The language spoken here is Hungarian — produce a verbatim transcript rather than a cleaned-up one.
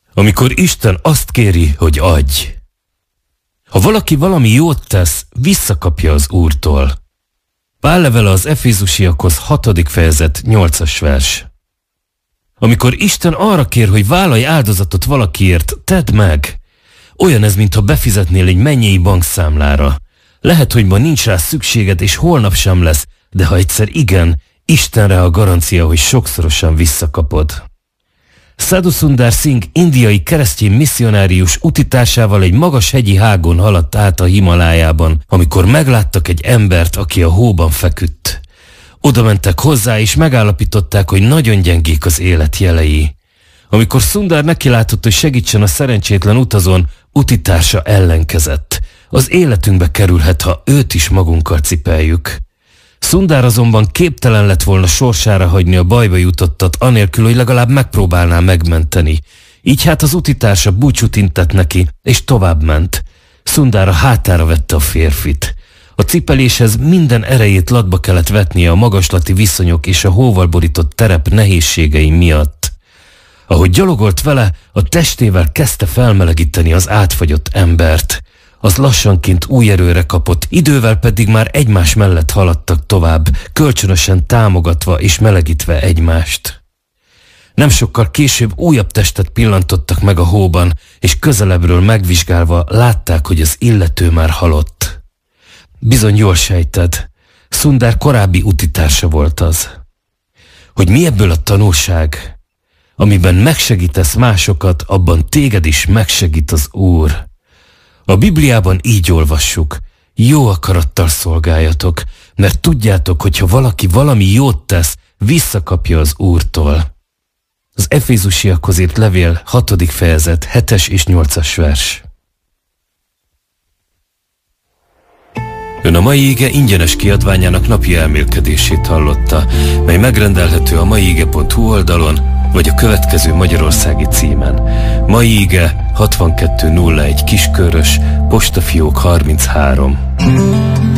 Amikor Isten azt kéri, hogy adj. Ha valaki valami jót tesz, visszakapja az Úrtól. Pál levele az Efézusiakhoz hatodik fejezet nyolcas vers. Amikor Isten arra kér, hogy vállalj áldozatot valakiért, tedd meg. Olyan ez, mintha befizetnél egy mennyei bankszámlára. Lehet, hogy ma nincs rá szükséged, és holnap sem lesz, de ha egyszer igen, Istenre a garancia, hogy sokszorosan visszakapod. Sadhu Sundar Singh indiai keresztény misszionárius utitársával egy magas hegyi hágon haladt át a Himalájában, amikor megláttak egy embert, aki a hóban feküdt. Oda mentek hozzá, és megállapították, hogy nagyon gyengék az élet jelei. Amikor Sundar nekilátott, hogy segítsen a szerencsétlen utazón, utitársa ellenkezett. Az életünkbe kerülhet, ha őt is magunkkal cipeljük. Sundar azonban képtelen lett volna sorsára hagyni a bajba jutottat, anélkül, hogy legalább megpróbálná megmenteni. Így hát az utitársa búcsút intett neki, és tovább ment. Sundar a hátára vette a férfit. A cipeléshez minden erejét latba kellett vetnie a magaslati viszonyok és a hóval borított terep nehézségei miatt. Ahogy gyalogolt vele, a testével kezdte felmelegíteni az átfagyott embert. Az lassanként új erőre kapott, idővel pedig már egymás mellett haladtak tovább, kölcsönösen támogatva és melegítve egymást. Nem sokkal később újabb testet pillantottak meg a hóban, és közelebbről megvizsgálva látták, hogy az illető már halott. Bizony jól sejted, Sundar korábbi utitársa volt az. Hogy mi ebből a tanulság? Amiben megsegítesz másokat, abban téged is megsegít az Úr. A Bibliában így olvassuk, jó akarattal szolgáljatok, mert tudjátok, hogyha valaki valami jót tesz, visszakapja az Úrtól. Az Efézusiakhoz írt levél hatodik fejezet hetes és nyolcas vers. Ön a mai ige ingyenes kiadványának napi elmélkedését hallotta, mely megrendelhető a maiige pont hu oldalon, vagy a következő magyarországi címen. Mai ige hatvankettő nulla egy Kiskörös, postafiók harminchárom.